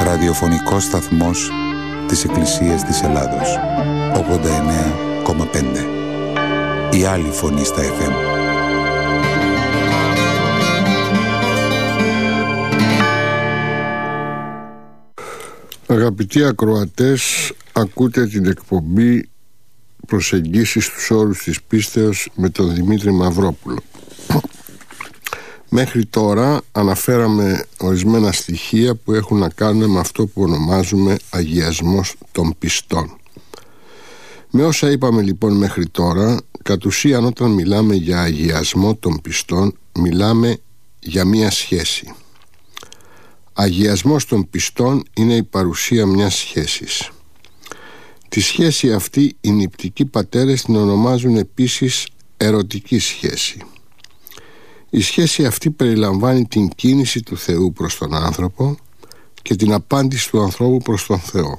Ραδιοφωνικός σταθμός της Εκκλησίας της Ελλάδος. 89,5. Η άλλη φωνή στα FM. Αγαπητοί ακροατές, ακούτε την εκπομπή «Προσεγγίσεις στους όρους της πίστεως» με τον Δημήτρη Μαυρόπουλο. Μέχρι τώρα αναφέραμε ορισμένα στοιχεία που έχουν να κάνουν με αυτό που ονομάζουμε αγιασμός των πιστών. Με όσα είπαμε λοιπόν μέχρι τώρα, κατ' ουσίαν όταν μιλάμε για αγιασμό των πιστών, μιλάμε για μία σχέση. Αγιασμός των πιστών είναι η παρουσία μιας σχέσης. Τη σχέση αυτή οι νηπτικοί πατέρες την ονομάζουν επίσης ερωτική σχέση. Η σχέση αυτή περιλαμβάνει την κίνηση του Θεού προς τον άνθρωπο και την απάντηση του ανθρώπου προς τον Θεό.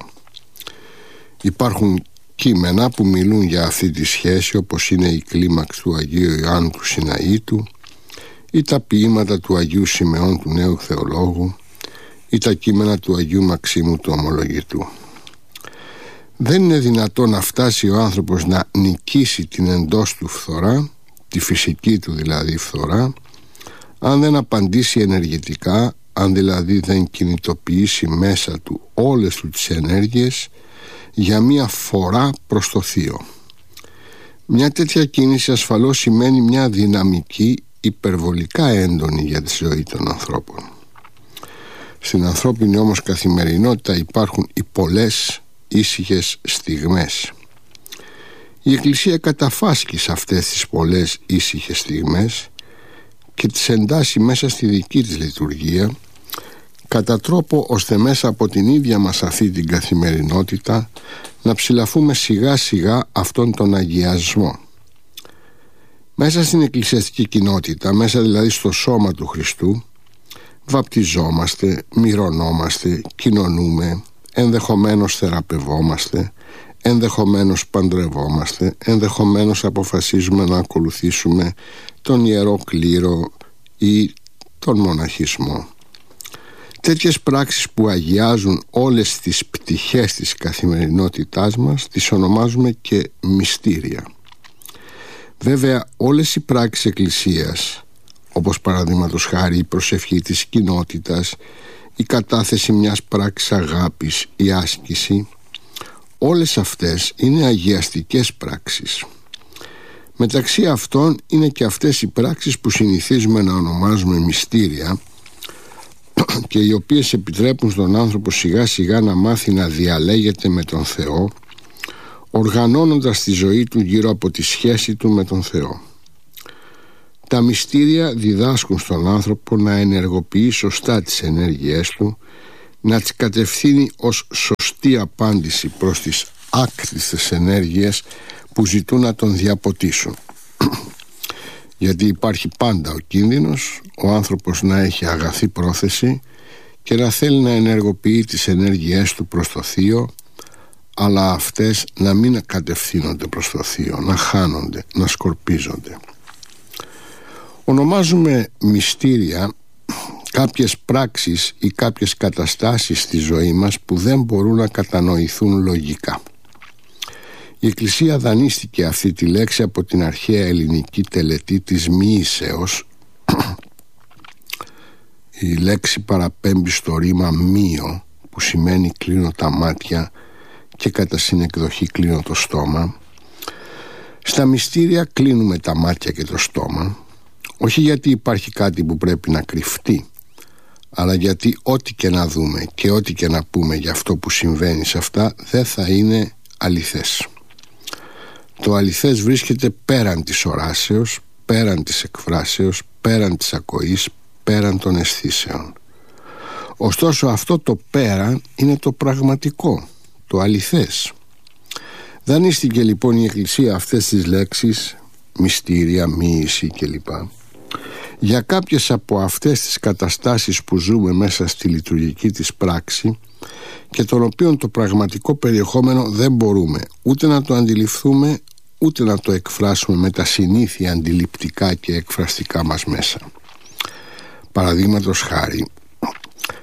Υπάρχουν κείμενα που μιλούν για αυτή τη σχέση, όπως είναι η κλίμαξ του Αγίου Ιωάννου του Συναΐτου ή τα ποίηματα του Αγίου Σιμεών του Νέου Θεολόγου ή τα κείμενα του Αγίου Μαξίμου του Ομολογητού. Δεν είναι δυνατόν να φτάσει ο άνθρωπος να νικήσει την εντός του φθορά, τη φυσική του δηλαδή φθορά, αν δεν απαντήσει ενεργητικά, αν δηλαδή δεν κινητοποιήσει μέσα του όλες του τις ενέργειες για μία φορά προς το Θείο. Μια τέτοια κίνηση ασφαλώς σημαίνει μια δυναμική υπερβολικά έντονη για τη ζωή των ανθρώπων. Στην ανθρώπινη όμως καθημερινότητα υπάρχουν οι πολλές ήσυχες στιγμές. Η Εκκλησία καταφάσκει σε αυτές τις πολλές ήσυχες στιγμές και τις εντάσσει μέσα στη δική της λειτουργία, κατά τρόπο ώστε μέσα από την ίδια μας αυτή την καθημερινότητα να ψηλαφούμε σιγά σιγά αυτόν τον αγιασμό. Μέσα στην εκκλησιαστική κοινότητα, μέσα δηλαδή στο σώμα του Χριστού, βαπτιζόμαστε, μυρωνόμαστε, κοινωνούμε, ενδεχομένως θεραπευόμαστε, ενδεχομένως παντρευόμαστε, ενδεχομένως αποφασίζουμε να ακολουθήσουμε τον Ιερό Κλήρο ή τον μοναχισμό. Τέτοιες πράξεις που αγιάζουν όλες τις πτυχές της καθημερινότητάς μας τις ονομάζουμε και μυστήρια. Βέβαια όλες οι πράξεις εκκλησίας, όπως παραδείγματος χάρη η προσευχή της κοινότητας, η κατάθεση μιας πράξης αγάπης, η άσκηση, όλες αυτές είναι αγιαστικές πράξεις. Μεταξύ αυτών είναι και αυτές οι πράξεις που συνηθίζουμε να ονομάζουμε μυστήρια και οι οποίες επιτρέπουν στον άνθρωπο σιγά σιγά να μάθει να διαλέγεται με τον Θεό, οργανώνοντας τη ζωή του γύρω από τη σχέση του με τον Θεό. Τα μυστήρια διδάσκουν στον άνθρωπο να ενεργοποιεί σωστά τις ενέργειές του, να τις κατευθύνει ως σωστή απάντηση προς τις άκτιστες ενέργειες που ζητούν να τον διαποτίσουν. Γιατί υπάρχει πάντα ο κίνδυνος ο άνθρωπος να έχει αγαθή πρόθεση και να θέλει να ενεργοποιεί τις ενέργειές του προς το Θείο, αλλά αυτές να μην κατευθύνονται προς το Θείο, να χάνονται, να σκορπίζονται. Ονομάζουμε μυστήρια κάποιες πράξεις ή κάποιες καταστάσεις στη ζωή μας που δεν μπορούν να κατανοηθούν λογικά. Η Εκκλησία δανείστηκε αυτή τη λέξη από την αρχαία ελληνική τελετή της μοίησεως. Η λέξη παραπέμπει στο ρήμα μοίο, που σημαίνει κλείνω τα μάτια και κατά συνεκδοχή κλείνω το στόμα. Στα μυστήρια κλείνουμε τα μάτια και το στόμα, όχι γιατί υπάρχει κάτι που πρέπει να κρυφτεί, αλλά γιατί ό,τι και να δούμε και ό,τι και να πούμε για αυτό που συμβαίνει σε αυτά δεν θα είναι αληθές. Το αληθές βρίσκεται πέραν της οράσεως, πέραν της εκφράσεως, πέραν της ακοής, πέραν των αισθήσεων. Ωστόσο αυτό το πέραν είναι το πραγματικό, το αληθές. Δανείστηκε λοιπόν η Εκκλησία αυτές τις λέξεις, μυστήρια, μοίηση κλπ, για κάποιες από αυτές τις καταστάσεις που ζούμε μέσα στη λειτουργική της πράξη και των οποίων το πραγματικό περιεχόμενο δεν μπορούμε ούτε να το αντιληφθούμε ούτε να το εκφράσουμε με τα συνήθεια αντιληπτικά και εκφραστικά μας μέσα. Παραδείγματος χάρη,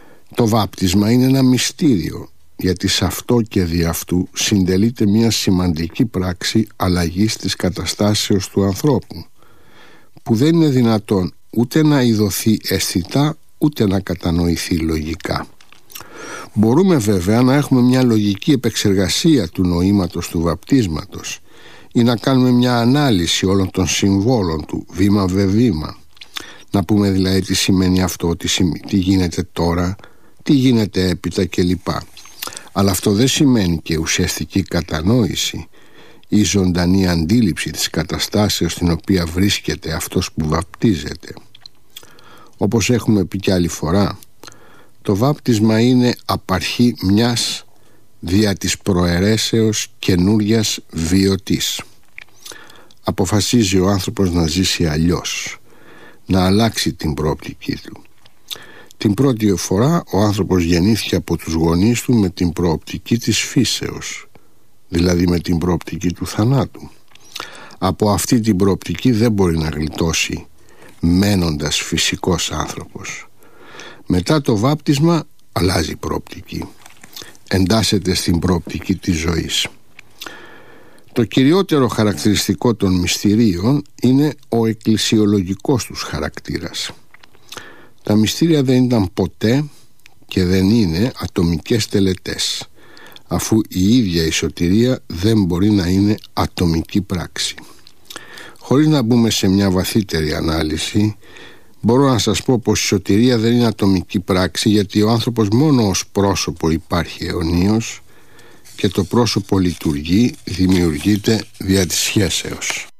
Το βάπτισμα είναι ένα μυστήριο, γιατί σε αυτό και δι' αυτού συντελείται μια σημαντική πράξη αλλαγής της καταστάσεως του ανθρώπου, που δεν είναι δυνατόν ούτε να ειδωθεί αισθητά ούτε να κατανοηθεί λογικά. Μπορούμε βέβαια να έχουμε μια λογική επεξεργασία του νοήματος του βαπτίσματος ή να κάνουμε μια ανάλυση όλων των συμβόλων του βήμα με βήμα, να πούμε δηλαδή τι σημαίνει αυτό, τι γίνεται τώρα, τι γίνεται έπειτα κλπ. Αλλά αυτό δεν σημαίνει και ουσιαστική κατανόηση ή ζωντανή αντίληψη της καταστάσεως στην οποία βρίσκεται αυτός που βαπτίζεται. Όπως έχουμε πει κι άλλη φορά, το βάπτισμα είναι απαρχή μιας δια της προαιρέσεως καινούριας βιωτής. Αποφασίζει ο άνθρωπος να ζήσει αλλιώς, να αλλάξει την προοπτική του. Την πρώτη φορά ο άνθρωπος γεννήθηκε από τους γονείς του με την προοπτική της φύσεως, δηλαδή με την προοπτική του θανάτου. Από αυτή την προοπτική δεν μπορεί να γλιτώσει μένοντας φυσικός άνθρωπος. Μετά το βάπτισμα αλλάζει προοπτική, εντάσσεται στην προοπτική της ζωής. Το κυριότερο χαρακτηριστικό των μυστηρίων είναι ο εκκλησιολογικός τους χαρακτήρας. Τα μυστήρια δεν ήταν ποτέ και δεν είναι ατομικές τελετές, αφού η ίδια η σωτηρία δεν μπορεί να είναι ατομική πράξη. Χωρίς να μπούμε σε μια βαθύτερη ανάλυση, μπορώ να σας πω πως η σωτηρία δεν είναι ατομική πράξη, γιατί ο άνθρωπος μόνο ως πρόσωπο υπάρχει αιωνίως και το πρόσωπο λειτουργεί, δημιουργείται δια της σχέσεως.